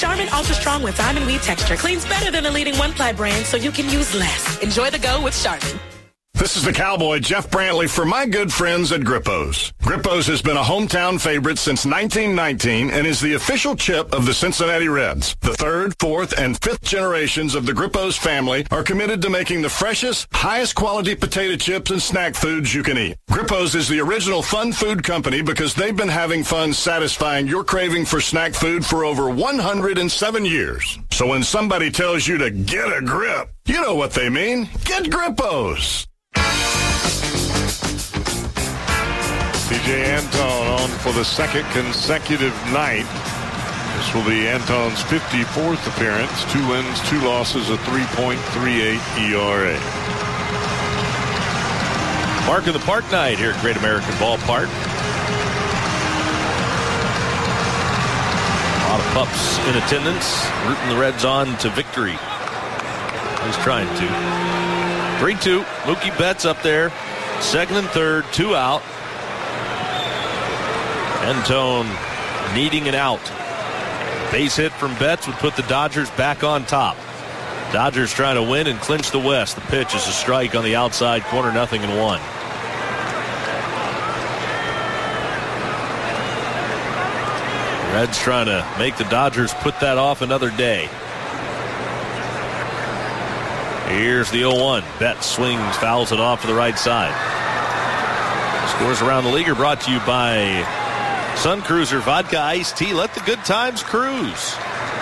Charmin Ultra Strong with diamond weave texture cleans better than the leading one-ply brand, so you can use less. Enjoy the go with Charmin. This is the Cowboy, Jeff Brantley, for my good friends at Grippo's. Grippo's has been a hometown favorite since 1919 and is the official chip of the Cincinnati Reds. The third, fourth, and fifth generations of the Grippo's family are committed to making the freshest, highest quality potato chips and snack foods you can eat. Grippo's is the original fun food company because they've been having fun satisfying your craving for snack food for over 107 years. So when somebody tells you to get a grip, you know what they mean. Get Grippo's. C.J. Antone on for the second consecutive night. This will be Antone's 54th appearance. 2 wins, 2 losses, a 3.38 ERA. Mark of the Park night here at Great American Ballpark. A lot of pups in attendance, rooting the Reds on to victory. He's trying to. 3-2. Mookie Betts up there. Second and third, 2 out. Antone needing an out. Base hit from Betts would put the Dodgers back on top. Dodgers trying to win and clinch the West. The pitch is a strike on the outside corner, 0-1. Reds trying to make the Dodgers put that off another day. Here's the 0-1. Betts swings, fouls it off to the right side. Scores around the league are brought to you by Sun Cruiser Vodka Iced Tea. Let the good times cruise.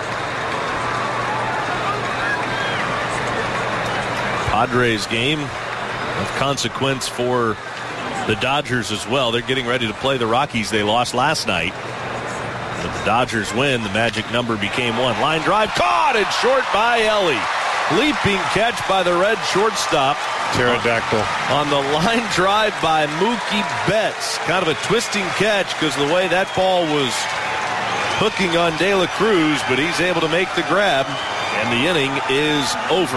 Padres game of consequence for the Dodgers as well. They're getting ready to play the Rockies. They lost last night. But the Dodgers win. The magic number became 1. Line drive caught and short by Ellie. Leaping catch by the Red shortstop. Pterodactyl. On the line drive by Mookie Betts. Kind of a twisting catch because the way that ball was hooking on De La Cruz, but he's able to make the grab, and the inning is over.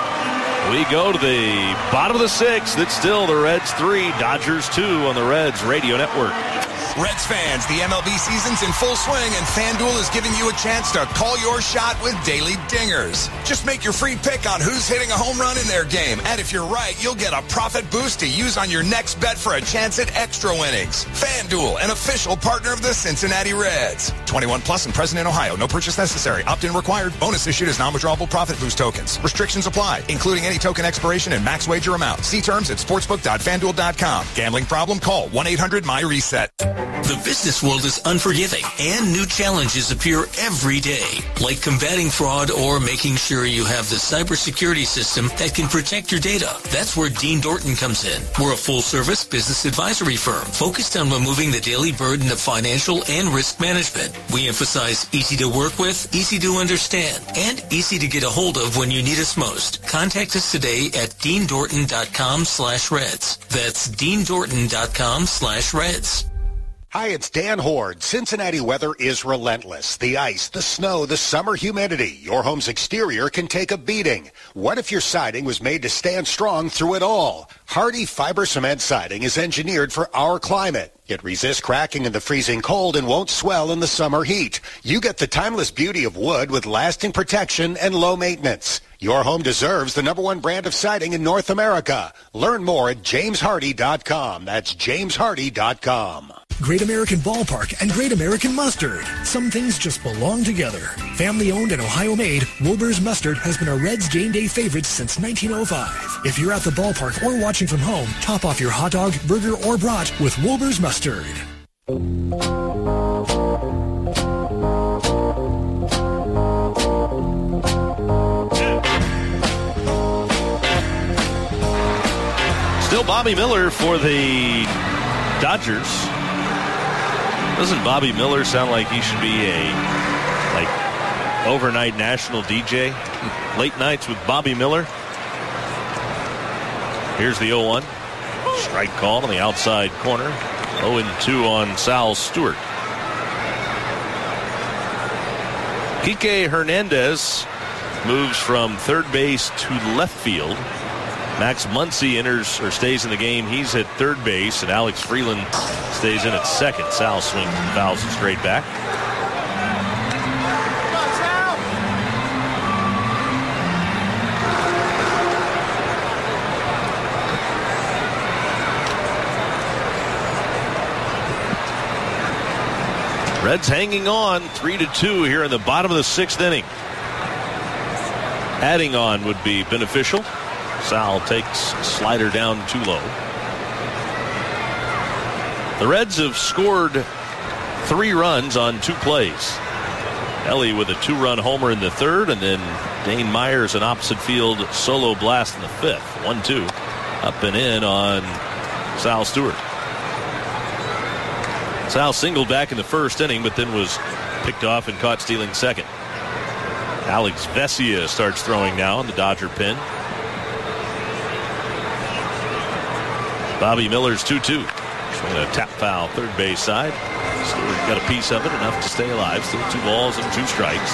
We go to the bottom of the 6th. It's still the Reds 3, Dodgers 2 on the Reds Radio Network. Reds fans, the MLB season's in full swing, and FanDuel is giving you a chance to call your shot with daily dingers. Just make your free pick on who's hitting a home run in their game, and if you're right, you'll get a profit boost to use on your next bet for a chance at extra winnings. FanDuel, an official partner of the Cincinnati Reds. 21 plus and present in Ohio. No purchase necessary. Opt-in required. Bonus issued as non-withdrawable profit boost tokens. Restrictions apply, including any token expiration and max wager amount. See terms at sportsbook.fanduel.com. Gambling problem? Call 1-800-MY-RESET. The business world is unforgiving, and new challenges appear every day, like combating fraud or making sure you have the cybersecurity system that can protect your data. That's where Dean Dorton comes in. We're a full-service business advisory firm focused on removing the daily burden of financial and risk management. We emphasize easy to work with, easy to understand, and easy to get a hold of when you need us most. Contact us today at deandorton.com/Reds. That's deandorton.com/Reds. Hi, it's Dan Horde. Cincinnati weather is relentless. The ice, the snow, the summer humidity. Your home's exterior can take a beating. What if your siding was made to stand strong through it all? Hardy Fiber Cement Siding is engineered for our climate. It resists cracking in the freezing cold and won't swell in the summer heat. You get the timeless beauty of wood with lasting protection and low maintenance. Your home deserves the #1 brand of siding in North America. Learn more at jameshardy.com. That's jameshardy.com. Great American Ballpark and Great American Mustard. Some things just belong together. Family owned and Ohio made, Wilbur's Mustard has been a Reds game day favorite since 1905. If you're at the ballpark or watching from home, top off your hot dog, burger, or brat with Wilbur's Mustard. Still Bobby Miller for the Dodgers. Doesn't Bobby Miller sound like he should be a overnight national DJ? Late nights with Bobby Miller. Here's the 0-1. Strike called on the outside corner. 0-2 on Sal Stewart. Kike Hernandez moves from third base to left field. Max Muncy enters or stays in the game. He's at third base, and Alex Freeland stays in at second. Sal swings and fouls it straight back. Reds hanging on 3-2 here in the bottom of the 6th inning. Adding on would be beneficial. Sal takes slider down too low. The Reds have scored 3 runs on 2 plays. Ellie with a 2-run homer in the 3rd, and then Dane Myers an opposite field solo blast in the 5th. 1-2 up and in on Sal Stewart. Sal singled back in the 1st inning, but then was picked off and caught stealing second. Alex Vesia starts throwing now in the Dodger pen. Bobby Miller's 2-2. Swing a tap foul third base side. Stewart got a piece of it, enough to stay alive. Still 2 balls and 2 strikes.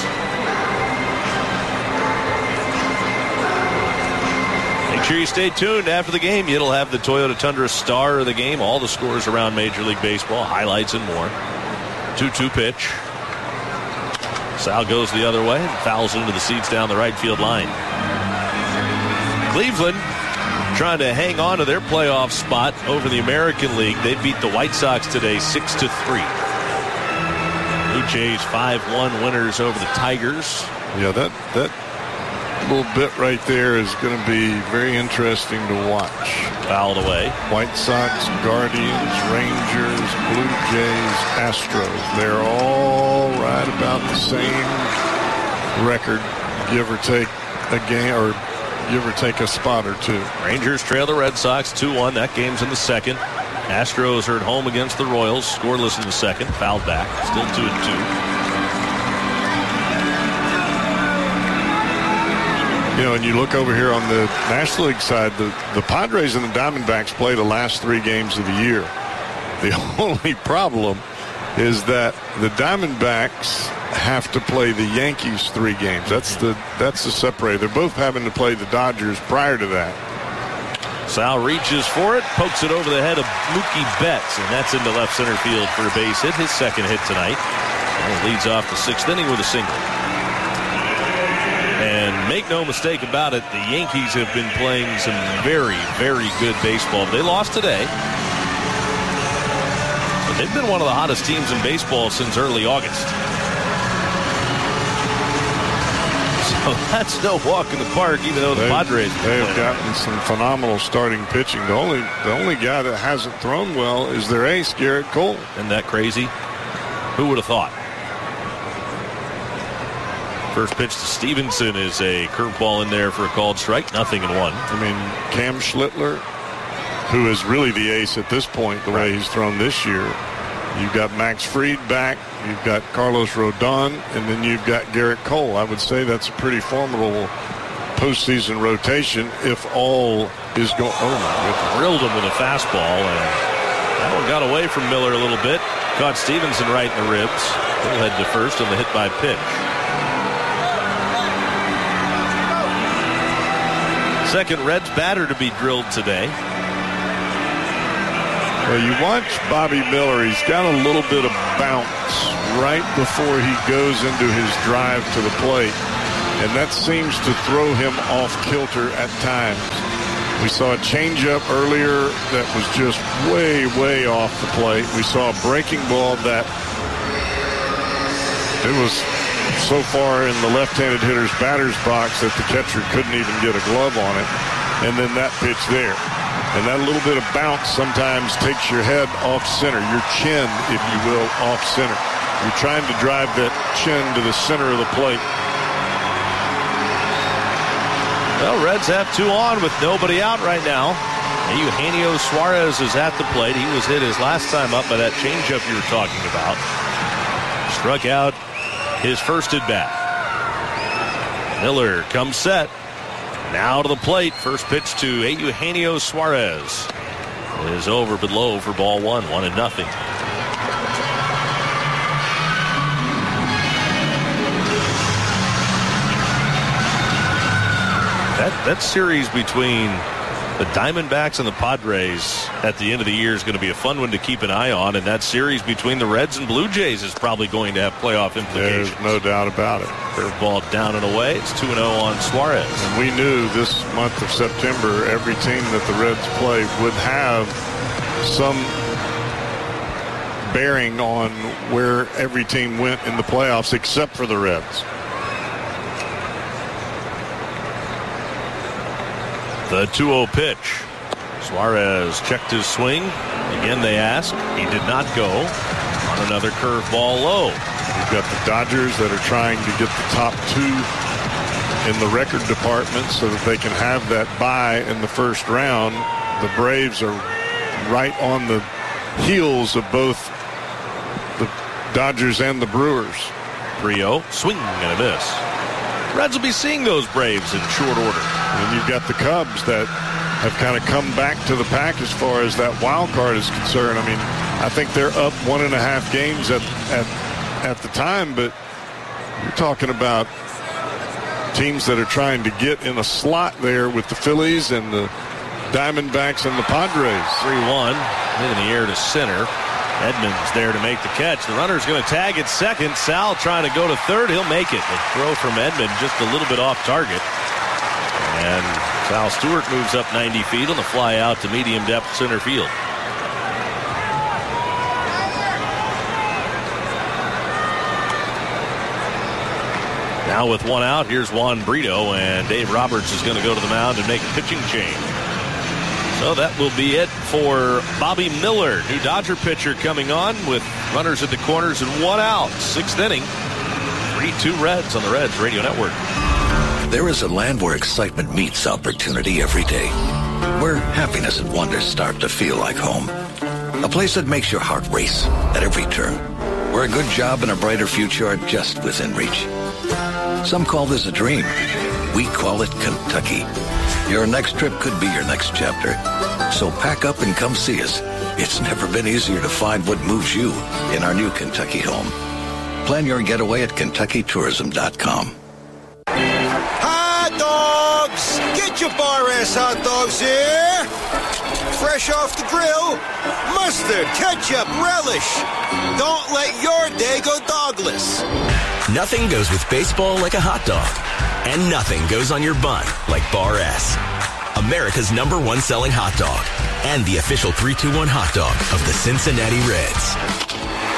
Make sure you stay tuned after the game. It'll have the Toyota Tundra star of the game, all the scores around Major League Baseball, highlights and more. 2-2 pitch. Sal goes the other way and fouls into the seats down the right field line. Cleveland trying to hang on to their playoff spot over the American League. They beat the White Sox today 6-3. Blue Jays 5-1 winners over the Tigers. Yeah, that little bit right there is going to be very interesting to watch. Fouled away. White Sox, Guardians, Rangers, Blue Jays, Astros. They're all right about the same record, give or take a game or give or take a spot or 2. Rangers trail the Red Sox 2-1. That game's in the 2nd. Astros are at home against the Royals, scoreless in the 2nd. Fouled back. Still 2-2. You know, and you look over here on the National League side, the Padres and the Diamondbacks play the last 3 games of the year. The only problem is that the Diamondbacks have to play the Yankees 3 games. That's the separator. They're both having to play the Dodgers prior to that. Sal reaches for it, pokes it over the head of Mookie Betts, and that's into left center field for a base hit, his 2nd hit tonight. And leads off the 6th inning with a single. And make no mistake about it, the Yankees have been playing some very, very good baseball. They lost today. But they've been one of the hottest teams in baseball since early August. So that's no walk in the park, even though the Padres have gotten some phenomenal starting pitching. The only guy that hasn't thrown well is their ace, Garrett Cole. Isn't that crazy? Who would have thought? First pitch to Stevenson is a curveball in there for a called strike. 0-1. I mean, Cam Schlittler, who is really the ace at this point, the way he's thrown this year. You've got Max Fried back. You've got Carlos Rodon. And then you've got Garrett Cole. I would say that's a pretty formidable postseason rotation if all is going. Oh, drilled him with a fastball. And that one got away from Miller a little bit. Caught Stevenson right in the ribs. He'll head to first on the hit by pitch. Second Reds batter to be drilled today. Well, you watch Bobby Miller. He's got a little bit of bounce right before he goes into his drive to the plate. And that seems to throw him off kilter at times. We saw a changeup earlier that was just way, way off the plate. We saw a breaking ball that it was so far in the left-handed hitter's batter's box that the catcher couldn't even get a glove on it. And then that pitch there. And that little bit of bounce sometimes takes your head off center, your chin, if you will, off center. You're trying to drive that chin to the center of the plate. Well, Reds have 2 on with nobody out right now. Eugenio Suarez is at the plate. He was hit his last time up by that changeup you were talking about. Struck out his first at bat. Miller comes set. Now to the plate. First pitch to Eugenio Suarez. It is over but low for ball 1. 1-0. That series between the Diamondbacks and the Padres at the end of the year is going to be a fun one to keep an eye on, and that series between the Reds and Blue Jays is probably going to have playoff implications. There's no doubt about it. Curveball down and away. It's 2-0 on Suarez. And we knew this month of September, every team that the Reds play would have some bearing on where every team went in the playoffs except for the Reds. The 2-0 pitch. Suarez checked his swing. Again, they ask. He did not go on another curveball low. You've got the Dodgers that are trying to get the top 2 in the record department so that they can have that bye in the first round. The Braves are right on the heels of both the Dodgers and the Brewers. 3-0, swing and a miss. Reds will be seeing those Braves in short order. And you've got the Cubs that have kind of come back to the pack as far as that wild card is concerned. I mean, I think they're up 1.5 games at the time, but you're talking about teams that are trying to get in a slot there with the Phillies and the Diamondbacks and the Padres. 3-1, in the air to center. Edmonds there to make the catch. The runner's going to tag at second. Sal trying to go to third. He'll make it. The throw from Edmonds just a little bit off target. And Sal Stewart moves up 90 feet on the fly out to medium depth center field. Now with one out, here's Juan Brito, and Dave Roberts is going to go to the mound and make a pitching change. So that will be it for Bobby Miller, new Dodger pitcher coming on with runners at the corners and one out. 6th inning, 3-2 Reds on the Reds Radio Network. There is a land where excitement meets opportunity every day, where happiness and wonder start to feel like home. A place that makes your heart race at every turn, where a good job and a brighter future are just within reach. Some call this a dream. We call it Kentucky. Your next trip could be your next chapter. So pack up and come see us. It's never been easier to find what moves you in our new Kentucky home. Plan your getaway at KentuckyTourism.com. Hot dogs! Get your Bar S hot dogs here! Fresh off the grill, mustard, ketchup, relish. Don't let your day go dogless. Nothing goes with baseball like a hot dog. And nothing goes on your bun like Bar S. America's #1 selling hot dog. And the official 3-2-1 hot dog of the Cincinnati Reds.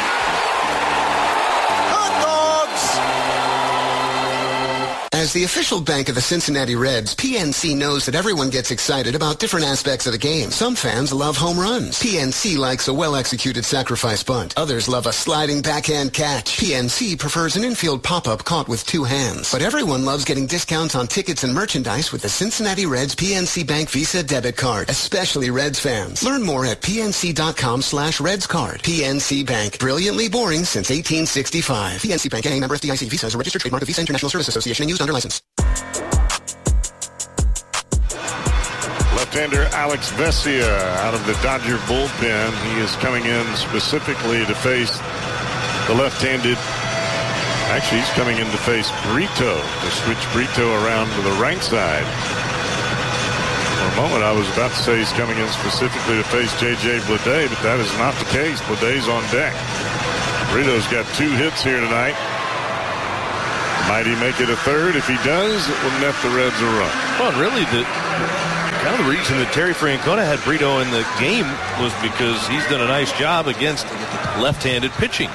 As the official bank of the Cincinnati Reds, PNC knows that everyone gets excited about different aspects of the game. Some fans love home runs. PNC likes a well-executed sacrifice bunt. Others love a sliding backhand catch. PNC prefers an infield pop-up caught with 2 hands. But everyone loves getting discounts on tickets and merchandise with the Cincinnati Reds PNC Bank Visa debit card, especially Reds fans. Learn more at pnc.com/RedsCard. PNC Bank, brilliantly boring since 1865. PNC Bank, a member FDIC. Visa is a registered trademark of Visa International Service Association and used under license. Left-hander Alex Vesia out of the Dodger bullpen. He is coming in specifically to face the left-handed. Actually, he's coming in to face Brito, to switch Brito around to the right side. For a moment, I was about to say he's coming in specifically to face J.J. Bleday, but that is not the case. Bleday's on deck. Brito's got 2 hits here tonight. Might he make it a third? If he does, it will net the Reds a run. Well, really, the reason that Terry Francona had Brito in the game was because he's done a nice job against left-handed pitching.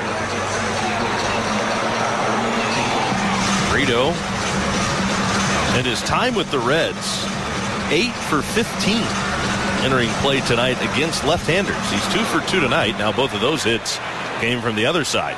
Brito and his time with the Reds, 8 for 15 entering play tonight against left-handers. He's 2 for 2 tonight. Now both of those hits came from the other side.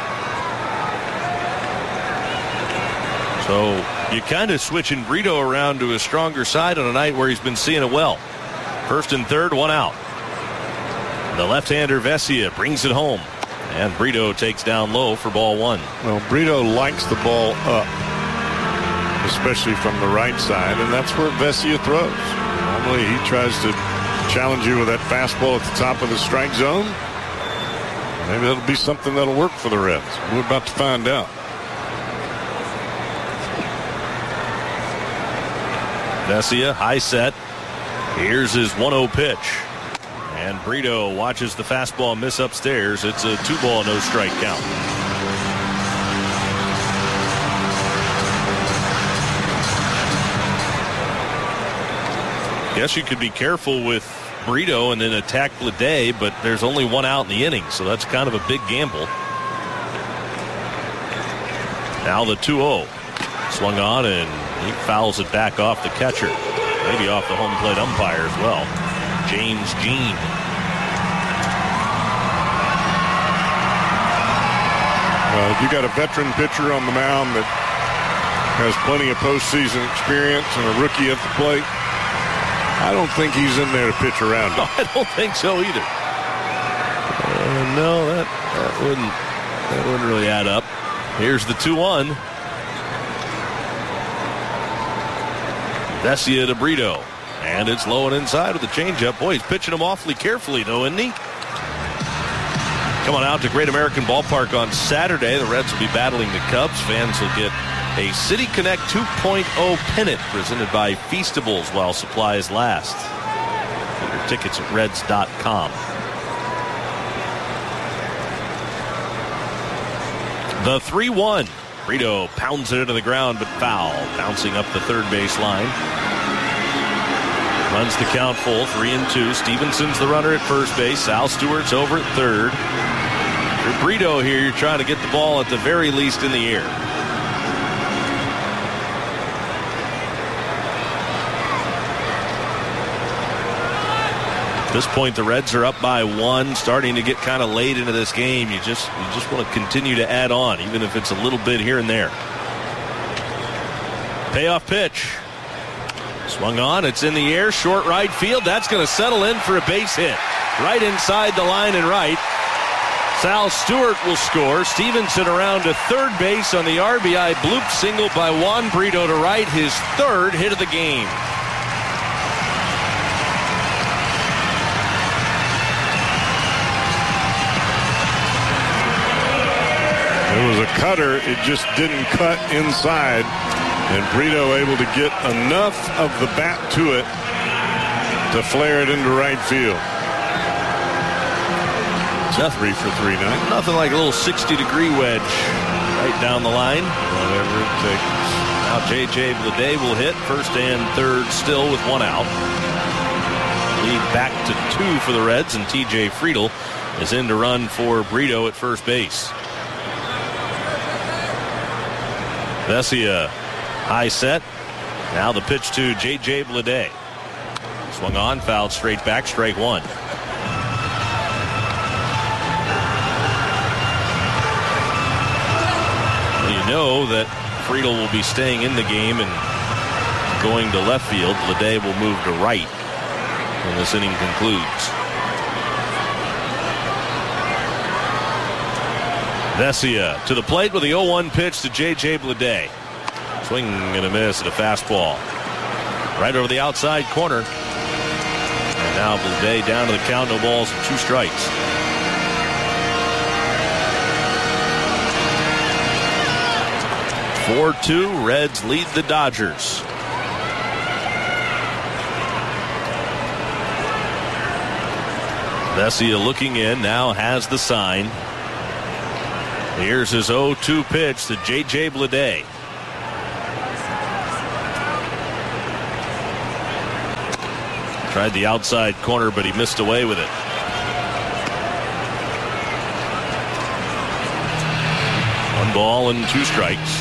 So you kind of switching Brito around to his stronger side on a night where he's been seeing it well. 1st and 3rd, 1 out. The left-hander Vesia brings it home. And Brito takes down low for ball 1. Well, Brito likes the ball up, especially from the right side, and that's where Vesia throws. Normally he tries to challenge you with that fastball at the top of the strike zone. Maybe that'll be something that'll work for the Reds. We're about to find out. Vesia, high set. Here's his 1-0 pitch. And Brito watches the fastball miss upstairs. It's a 2-ball, no strike count. Guess you could be careful with Brito and then attack Bleday, but there's only one out in the inning, so that's kind of a big gamble. Now the 2-0. Swung on, and he fouls it back off the catcher. Maybe off the home plate umpire as well. James Jean. Well, you got a veteran pitcher on the mound that has plenty of postseason experience and a rookie at the plate. I don't think he's in there to pitch around him. No, I don't think so either. No, that wouldn't really add up. Here's the 2-1. Vesia to Brito. And it's low and inside with the changeup. Boy, he's pitching him awfully carefully, though, isn't he? Come on out to Great American Ballpark on Saturday. The Reds will be battling the Cubs. Fans will get a City Connect 2.0 pennant presented by Feastables while supplies last. Get your tickets at Reds.com. The 3-1. Brito pounds it into the ground, but foul. Bouncing up the third base line. Runs the count full, 3-2. Stevenson's the runner at first base. Sal Stewart's over at third. For Brito here, you're trying to get the ball at the very least in the air. At this point, the Reds are up by 1, starting to get kind of late into this game. You just want to continue to add on, even if it's a little bit here and there. Payoff pitch. Swung on, it's in the air, short right field. That's going to settle in for a base hit. Right inside the line and right. Sal Stewart will score. Stevenson around to third base on the RBI bloop single by Juan Brito to right, his third hit of the game. It was a cutter. It just didn't cut inside. And Brito able to get enough of the bat to it to flare it into right field. It's a 3 for 3 night. Nothing like a little 60-degree wedge right down the line. Whatever it takes. Now J.J. Bleday will hit first and third still with one out. Lead back to 2 for the Reds, and T.J. Friedel is in to run for Brito at first base. Vesia, high set. Now the pitch to J.J. Bleday. Swung on, fouled straight back, strike one. You know that Friedel will be staying in the game and going to left field. Bleday will move to right when this inning concludes. Vesia to the plate with the 0-1 pitch to J.J. Bleday. Swing and a miss at a fastball. Right over the outside corner. And now Bleday down to the count, no balls and 2 strikes. (4-2), Reds lead the Dodgers. Vesia looking in, now has the sign. Here's his 0-2 pitch to J.J. Bleday. Tried the outside corner, but he missed away with it. 1 ball and 2 strikes.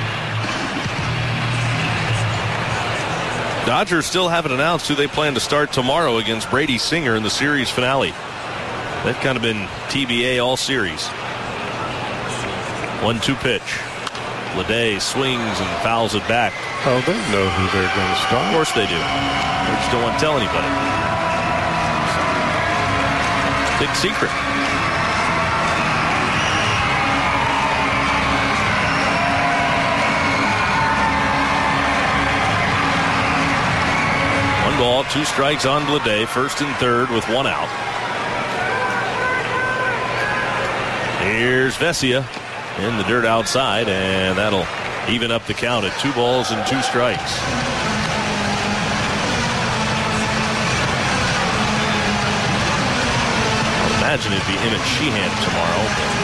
Dodgers still haven't announced who they plan to start tomorrow against Brady Singer in the series finale. They've kind of been TBA all series. 1-2 pitch. Bleday swings and fouls it back. Oh, they know who they're going to start. Of course they do. They just don't want to tell anybody. Big secret. One ball, 2 strikes on Bleday. First and third with 1 out. Here's Vesia in the dirt outside, and that'll even up the count at 2 balls and 2 strikes. I imagine it'd be him and Sheehan tomorrow.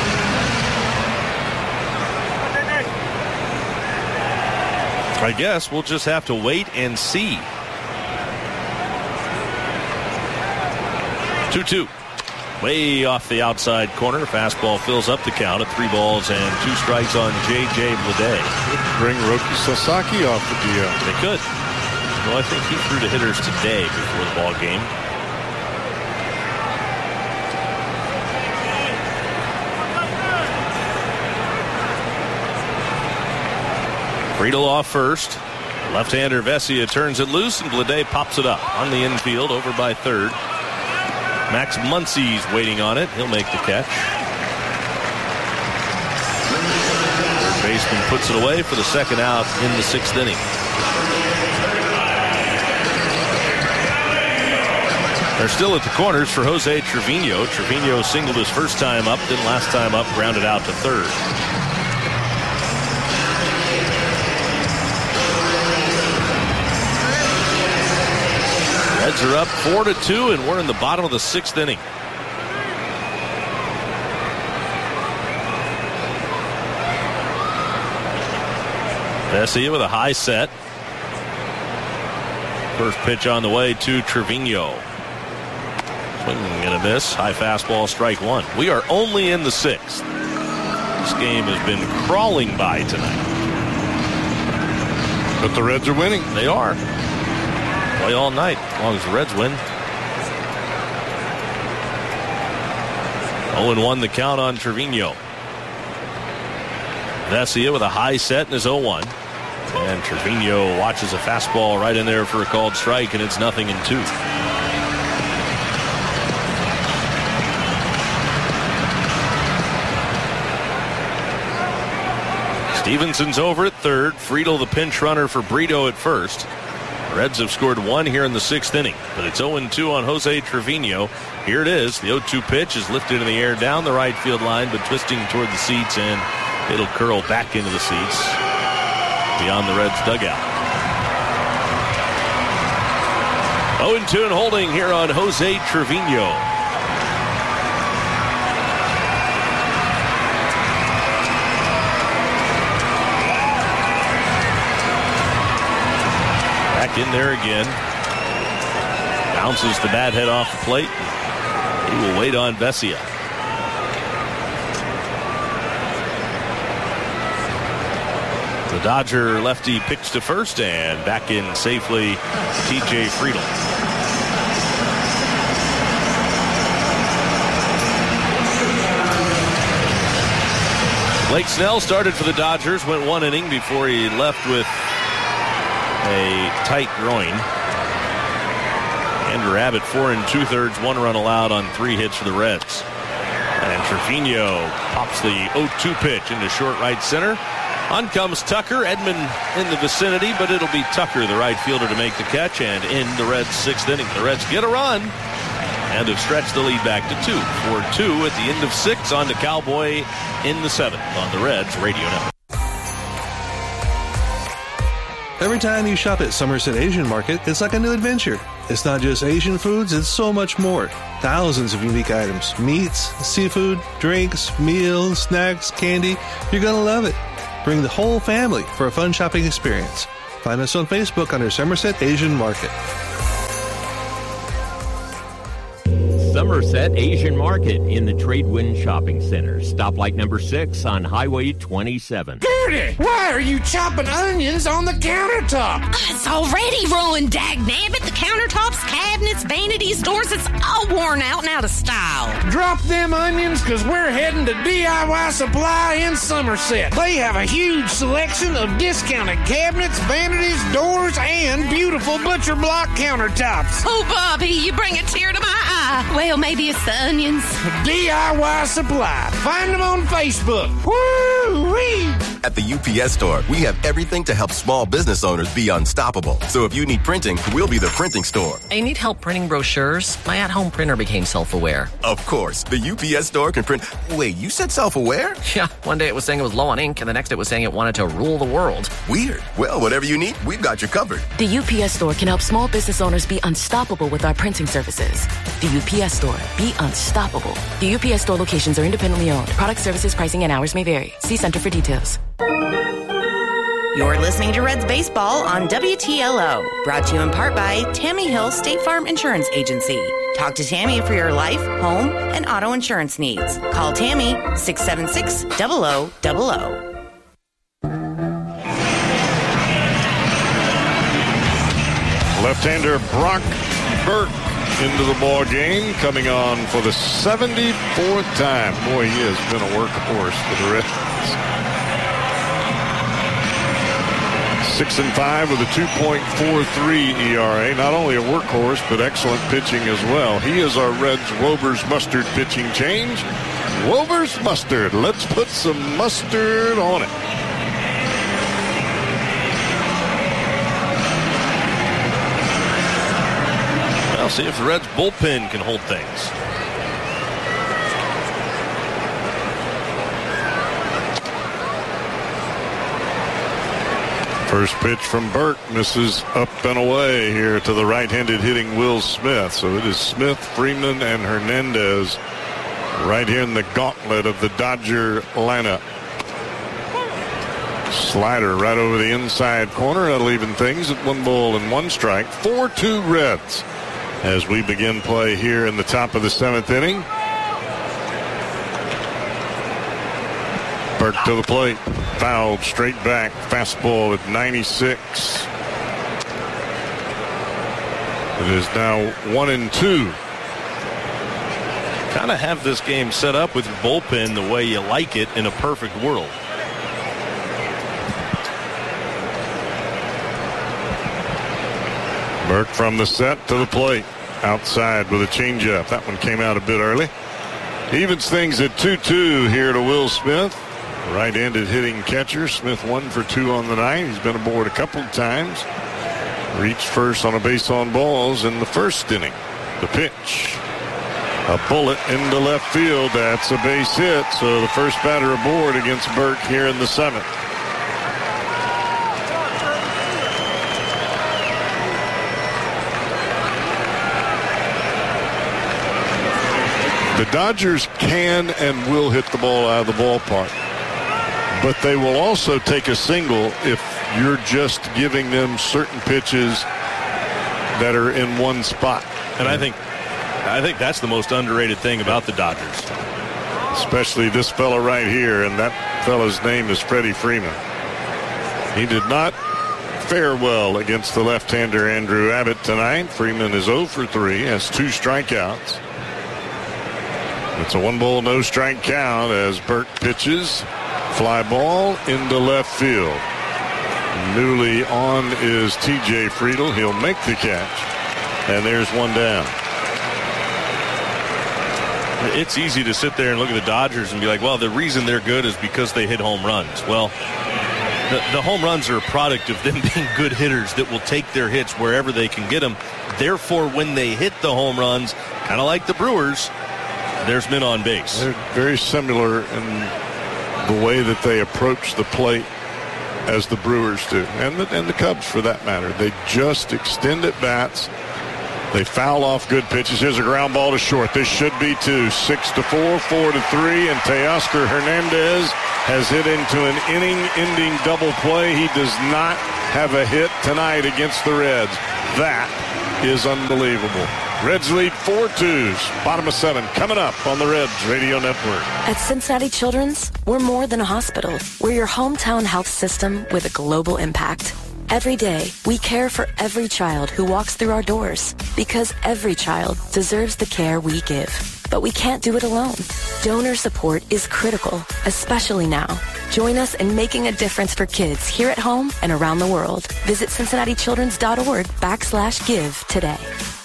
I guess we'll just have to wait and see. 2-2. Way off the outside corner. Fastball fills up the count at 3 balls and 2 strikes on J.J. Bleday. Bring Roki Sasaki off the DL. They could. Well, I think he threw to hitters today before the ball game. Friedel off first. Left-hander Vesia turns it loose, and Bleday pops it up on the infield over by third. Max Muncy's waiting on it. He'll make the catch. Baseman puts it away for the second out in the 6th inning. They're still at the corners for Jose Trevino. Trevino singled his first time up, then last time up, grounded out to third. Reds are up 4-2, and we're in the bottom of the 6th inning. Vesia with a high set. First pitch on the way to Trevino. Swing and a miss. High fastball, strike 1. We are only in the 6th. This game has been crawling by tonight. But the Reds are winning. They are. Play all night, as long as the Reds win. 0-1 the count on Trevino. Vesia with a high set in his 0-1. And Trevino watches a fastball right in there for a called strike, and it's 0-2. Stevenson's over at third. Friedel the pinch runner for Brito at first. Reds have scored 1 here in the 6th inning, but it's 0-2 on Jose Trevino. Here it is. The 0-2 pitch is lifted in the air down the right field line, but twisting toward the seats, and it'll curl back into the seats beyond the Reds dugout. 0-2 and holding here on Jose Trevino. In there again. Bounces the bat head off the plate. He will wait on Vesia. The Dodger lefty picks to first, and back in safely TJ Friedel. Blake Snell started for the Dodgers, went 1 inning before he left with a tight groin. Andrew Abbott 4 2/3, 1 run allowed on 3 hits for the Reds. And Trevino pops the 0-2 pitch into short right center. On comes Tucker. Edman in the vicinity, but it'll be Tucker, the right fielder, to make the catch and end the Reds' 6th inning. The Reds get a run and have stretched the lead back to 2. 4-2 at the end of 6 on to Cowboy in the 7th on the Reds Radio Network. Every time you shop at Somerset Asian Market, it's like a new adventure. It's not just Asian foods, it's so much more. Thousands of unique items. Meats, seafood, drinks, meals, snacks, candy. You're gonna love it. Bring the whole family for a fun shopping experience. Find us on Facebook under Somerset Asian Market. Somerset Asian Market in the Tradewind Shopping Center. Stoplight number 6 on Highway 27. Gertie, why are you chopping onions on the countertop? It's already ruined, dagnabbit. The countertops, cabinets, vanities, doors, it's all worn out and out of style. Drop them onions, because we're heading to DIY Supply in Somerset. They have a huge selection of discounted cabinets, vanities, doors, and beautiful butcher block countertops. Oh, Bobby, you bring a tear to my eye. Well, maybe it's the onions. DIY Supply. Find them on Facebook. Woo-wee! At the UPS Store, we have everything to help small business owners be unstoppable. So if you need printing, we'll be the printing store. I need help printing brochures. My at-home printer became self-aware. Of course, the UPS Store can print... Wait, you said self-aware? Yeah, one day it was saying it was low on ink, and the next it was saying it wanted to rule the world. Weird. Well, whatever you need, we've got you covered. The UPS Store can help small business owners be unstoppable with our printing services. The UPS Store. Be unstoppable. The UPS Store locations are independently owned. Product, services, pricing, and hours may vary. See Center for details. You're listening to Reds Baseball on WTLO. Brought to you in part by Tammy Hill State Farm Insurance Agency. Talk to Tammy for your life, home, and auto insurance needs. Call Tammy 676-0000. Left-hander Brock Burke into the ball game, coming on for the 74th time. Boy, he has been a workhorse for the Reds. 6-5 with a 2.43 ERA. Not only a workhorse, but excellent pitching as well. He is our Reds Wober's Mustard pitching change. Wober's Mustard. Let's put some mustard on it. I'll see if the Reds bullpen can hold things. First pitch from Burke misses up and away here to the right-handed hitting Will Smith. So it is Smith, Freeman, and Hernandez right here in the gauntlet of the Dodger lineup. Slider right over the inside corner. That'll even things at 1-1 strike. 4-2 Reds as we begin play here in the top of the 7th inning. Burke to the plate. Fouled straight back. Fastball at 96. It is now 1-2. Kind of have this game set up with your bullpen the way you like it in a perfect world. Burke from the set to the plate. Outside with a changeup. That one came out a bit early. Evens things at 2-2 here to Will Smith. Right-handed hitting catcher. Smith 1 for 2 on the night. He's been aboard a couple of times. Reached first on a base on balls in the first inning. The pitch. A bullet into left field. That's a base hit. So the first batter aboard against Burke here in the 7th. The Dodgers can and will hit the ball out of the ballpark. But they will also take a single if you're just giving them certain pitches that are in one spot. And I think that's the most underrated thing about the Dodgers. Especially this fella right here, and that fella's name is Freddie Freeman. He did not fare well against the left-hander Andrew Abbott tonight. Freeman is 0 for 3, has 2 strikeouts. It's a 1-ball, no strike count as Burke pitches. Fly ball into left field. Newly on is TJ Friedl. He'll make the catch. And there's one down. It's easy to sit there and look at the Dodgers and be like, well, the reason they're good is because they hit home runs. Well, the home runs are a product of them being good hitters that will take their hits wherever they can get them. Therefore, when they hit the home runs, kind of like the Brewers, there's men on base. They're very similar in the way that they approach the plate as the Brewers do, and the Cubs for that matter. They just extend at bats. They foul off good pitches. Here's a ground ball to short. This should be 2. 6-4, 4-3, and Teoscar Hernandez has hit into an inning-ending double play. He does not have a hit tonight against the Reds. That is unbelievable. Reds lead 4-2. Bottom of 7 coming up on the Reds Radio Network. At Cincinnati Children's, we're more than a hospital. We're your hometown health system with a global impact. Every day, we care for every child who walks through our doors because every child deserves the care we give. But we can't do it alone. Donor support is critical, especially now. Join us in making a difference for kids here at home and around the world. Visit CincinnatiChildren's.org/give today.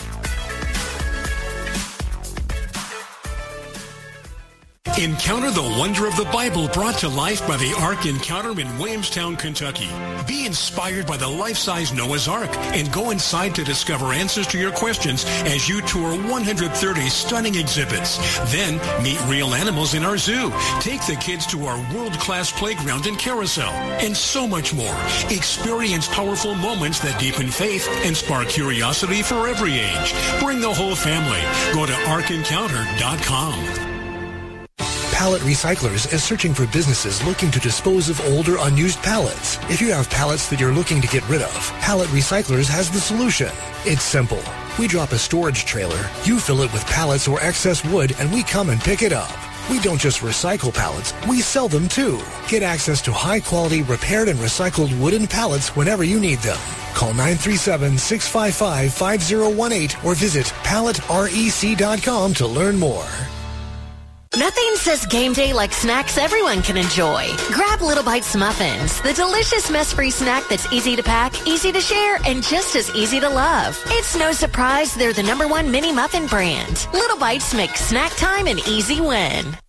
Encounter the wonder of the Bible brought to life by the Ark Encounter in Williamstown, Kentucky. Be inspired by the life-size Noah's Ark and go inside to discover answers to your questions as you tour 130 stunning exhibits. Then meet real animals in our zoo. Take the kids to our world-class playground and carousel, and so much more. Experience powerful moments that deepen faith and spark curiosity for every age. Bring the whole family. Go to ArkEncounter.com. Pallet Recyclers is searching for businesses looking to dispose of older, unused pallets. If you have pallets that you're looking to get rid of, Pallet Recyclers has the solution. It's simple. We drop a storage trailer, you fill it with pallets or excess wood, and we come and pick it up. We don't just recycle pallets, we sell them too. Get access to high-quality repaired and recycled wooden pallets whenever you need them. Call 937-655-5018 or visit palletrec.com to learn more. Nothing says game day like snacks everyone can enjoy. Grab Little Bites Muffins, the delicious mess-free snack that's easy to pack, easy to share, and just as easy to love. It's no surprise they're the #1 mini muffin brand. Little Bites make snack time an easy win.